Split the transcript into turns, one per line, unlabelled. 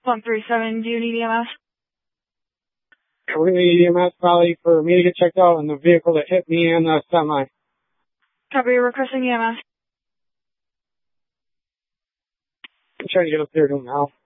137, do you need EMS?
We need EMS probably for me to get checked out on the vehicle that hit me and the semi.
Copy, requesting EMS.
I'm trying to get up there to him now.